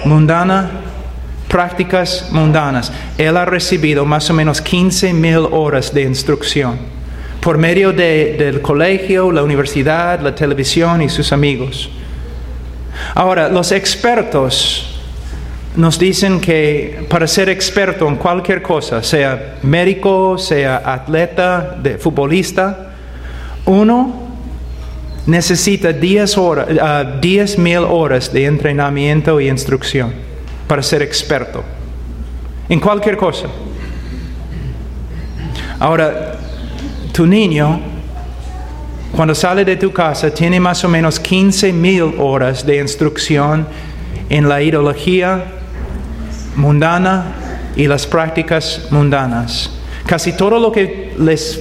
mundana, prácticas mundanas. Él ha recibido más o menos 15,000 horas de instrucción por medio del colegio, la universidad, la televisión y sus amigos. Ahora, los expertos nos dicen que para ser experto en cualquier cosa, sea médico, sea atleta, futbolista, uno necesita 10,000 horas de entrenamiento y instrucción para ser experto en cualquier cosa. Ahora, tu niño, cuando sale de tu casa, tiene más o menos 15,000 horas de instrucción en la ideología mundana y las prácticas mundanas. Casi todo lo que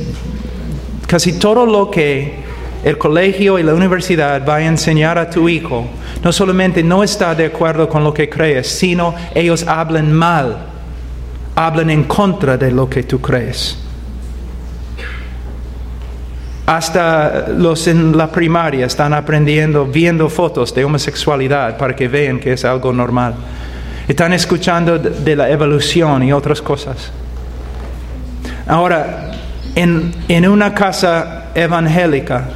el colegio y la universidad va a enseñar a tu hijo, no solamente no está de acuerdo con lo que crees, sino ellos hablan mal, hablan en contra de lo que tú crees. Hasta los en la primaria están aprendiendo, viendo fotos de homosexualidad para que vean que es algo normal. Están escuchando de la evolución y otras cosas. Ahora, en una casa evangélica,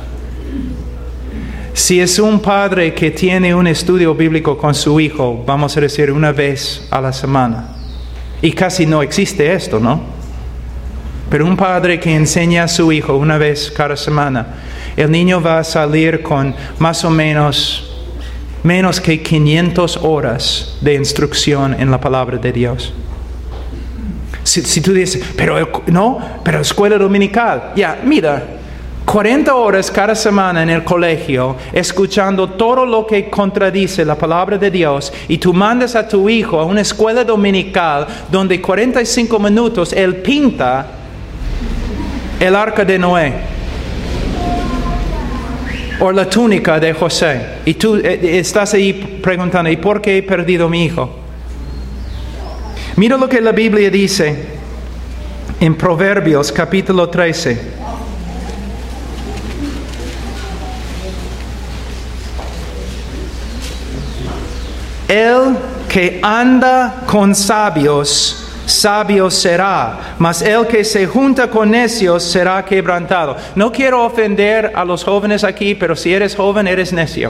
si es un padre que tiene un estudio bíblico con su hijo, vamos a decir una vez a la semana, y casi no existe esto, ¿no? Pero un padre que enseña a su hijo una vez cada semana, el niño va a salir con más o menos que 500 horas de instrucción en la palabra de Dios. Si tú dices, pero escuela dominical, mira, 40 horas cada semana en el colegio, escuchando todo lo que contradice la palabra de Dios, y tú mandas a tu hijo a una escuela dominical donde 45 minutos él pinta el arca de Noé o la túnica de José, y tú estás ahí preguntando, ¿y por qué he perdido a mi hijo? Mira lo que la Biblia dice en Proverbios capítulo 13. El que anda con sabios, sabio será, mas el que se junta con necios será quebrantado. No quiero ofender a los jóvenes aquí, pero si eres joven, eres necio.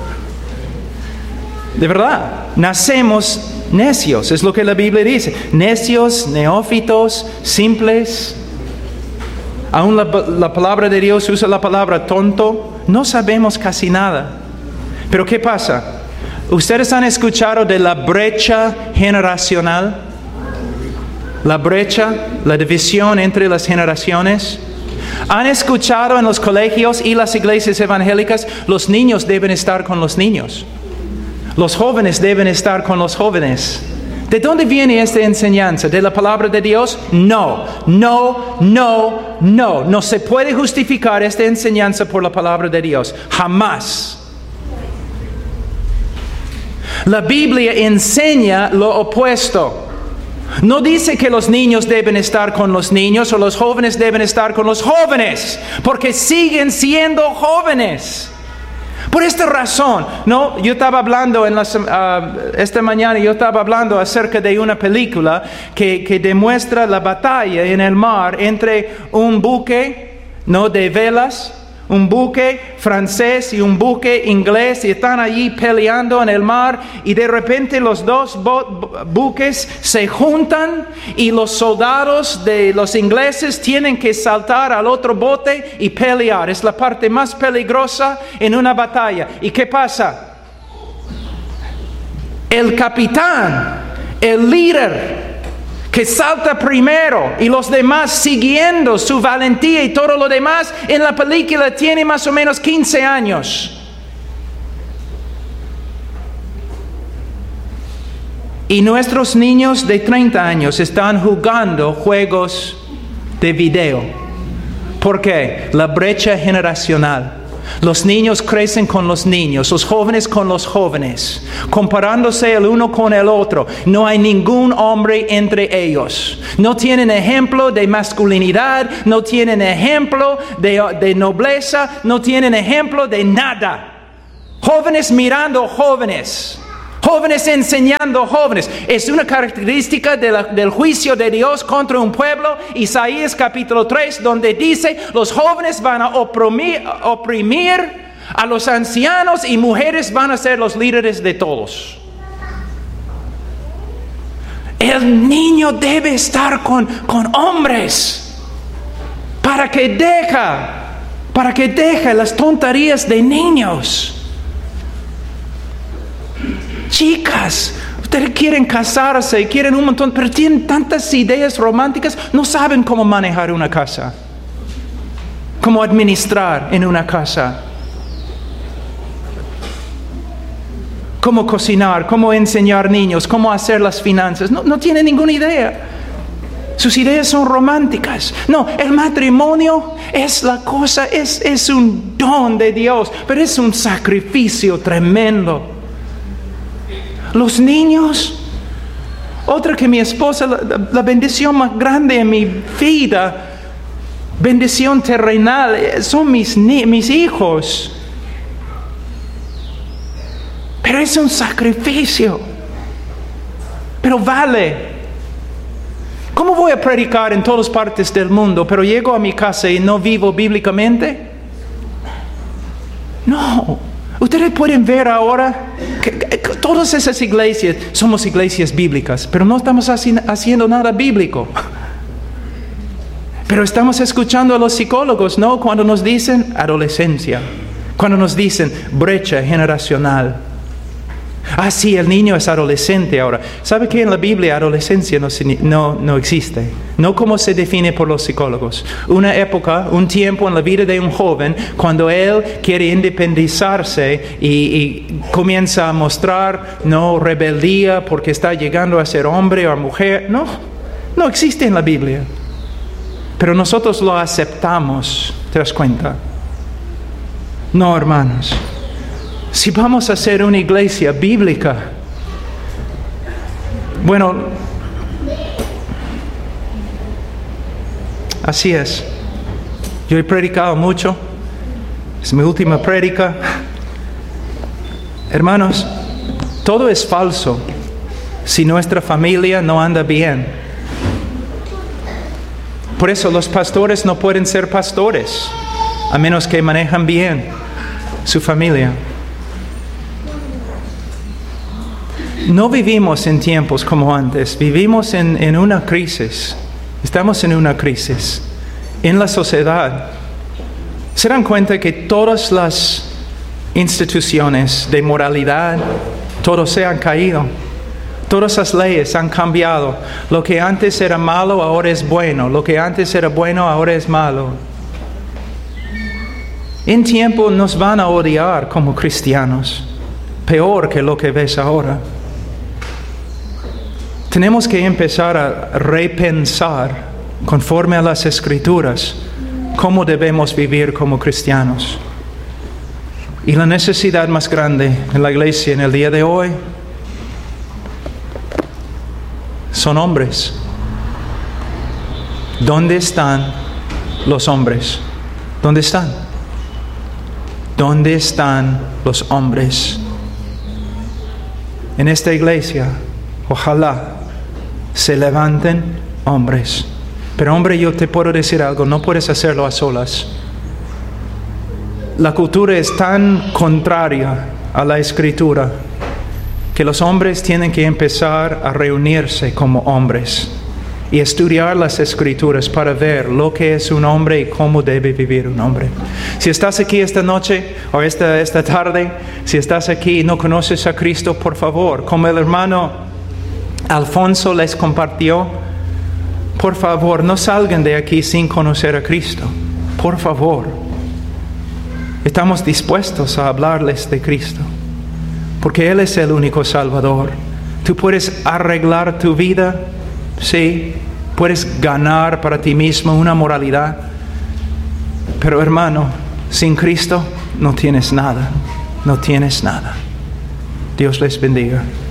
De verdad, nacemos necios, es lo que la Biblia dice. Necios, neófitos, simples. Aún la palabra de Dios usa la palabra tonto. No sabemos casi nada. Pero ¿qué pasa? ¿Ustedes han escuchado de la brecha generacional? La brecha, la división entre las generaciones. ¿Han escuchado en los colegios y las iglesias evangélicas? Los niños deben estar con los niños. Los jóvenes deben estar con los jóvenes. ¿De dónde viene esta enseñanza? ¿De la palabra de Dios? No. No se puede justificar esta enseñanza por la palabra de Dios. Jamás. La Biblia enseña lo opuesto. No dice que los niños deben estar con los niños o los jóvenes deben estar con los jóvenes, porque siguen siendo jóvenes. Por esta razón, yo estaba hablando esta mañana, yo estaba hablando acerca de una película que demuestra la batalla en el mar entre un buque, de velas, un buque francés y un buque inglés, y están allí peleando en el mar, y de repente los dos buques se juntan y los soldados de los ingleses tienen que saltar al otro bote y pelear. Es la parte más peligrosa en una batalla. ¿Y qué pasa? El capitán, el líder, que salta primero, y los demás siguiendo su valentía y todo lo demás, en la película tiene más o menos 15 años. Y nuestros niños de 30 años están jugando juegos de video. ¿Por qué? La brecha generacional. Los niños crecen con los niños, los jóvenes con los jóvenes, comparándose el uno con el otro. No hay ningún hombre entre ellos. No tienen ejemplo de masculinidad, no tienen ejemplo de nobleza, no tienen ejemplo de nada. Jóvenes mirando jóvenes Jóvenes enseñando jóvenes. Es una característica del juicio de Dios contra un pueblo. Isaías capítulo 3, donde dice, los jóvenes van a oprimir a los ancianos y mujeres van a ser los líderes de todos. El niño debe estar con hombres para que deje las tonterías de niños. Chicas, ustedes quieren casarse, quieren un montón, pero tienen tantas ideas románticas, no saben cómo manejar una casa, cómo administrar en una casa, cómo cocinar, cómo enseñar niños, cómo hacer las finanzas. No tienen ninguna idea. Sus ideas son románticas. No, el matrimonio es la cosa, es un don de Dios, pero es un sacrificio tremendo. Los niños, otra que mi esposa, la bendición más grande en mi vida, bendición terrenal, son mis hijos. Pero es un sacrificio. Pero vale. ¿Cómo voy a predicar en todas partes del mundo, pero llego a mi casa y no vivo bíblicamente? No. Ustedes pueden ver ahora que todas esas iglesias somos iglesias bíblicas, pero no estamos haciendo nada bíblico. Pero estamos escuchando a los psicólogos, ¿no? Cuando nos dicen adolescencia, cuando nos dicen brecha generacional. Ah, sí, el niño es adolescente ahora. ¿Sabe que en la Biblia adolescencia no existe? No como se define por los psicólogos. Una época, un tiempo en la vida de un joven, cuando él quiere independizarse y comienza a mostrar rebeldía porque está llegando a ser hombre o mujer. No existe en la Biblia. Pero nosotros lo aceptamos. ¿Te das cuenta? No, hermanos. Si vamos a ser una iglesia bíblica, bueno, así es. Yo he predicado mucho, es mi última prédica. Hermanos, todo es falso si nuestra familia no anda bien. Por eso los pastores no pueden ser pastores, a menos que manejan bien su familia. No vivimos en tiempos como antes, vivimos en una crisis. Estamos en una crisis en la sociedad. ¿Se dan cuenta que todas las instituciones de moralidad, todos se han caído? Todas las leyes han cambiado. Lo que antes era malo ahora es bueno. Lo que antes era bueno ahora es malo. En tiempo nos van a odiar como cristianos, peor que lo que ves ahora. Tenemos que empezar a repensar, conforme a las Escrituras, cómo debemos vivir como cristianos. Y la necesidad más grande en la iglesia en el día de hoy son hombres. ¿Dónde están los hombres? ¿Dónde están? ¿Dónde están los hombres? En esta iglesia, ojalá se levanten hombres. Pero hombre, yo te puedo decir algo, no puedes hacerlo a solas. La cultura es tan contraria a la Escritura que los hombres tienen que empezar a reunirse como hombres y estudiar las Escrituras para ver lo que es un hombre y cómo debe vivir un hombre. Si estás aquí esta noche o esta tarde, si estás aquí y no conoces a Cristo, por favor, como el hermano Alfonso les compartió, por favor, no salgan de aquí sin conocer a Cristo. Por favor. Estamos dispuestos a hablarles de Cristo, porque Él es el único Salvador. Tú puedes arreglar tu vida, sí, puedes ganar para ti mismo una moralidad, pero hermano, sin Cristo no tienes nada, no tienes nada. Dios les bendiga.